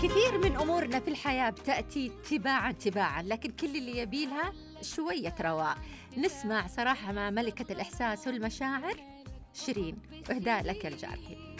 كثير من أمورنا في الحياة بتأتي تباعاً، لكن كل اللي يبيلها شوية رواء. نسمع صراحة مع ملكة الإحساس والمشاعر شيرين، وإهداء لك الجارحين.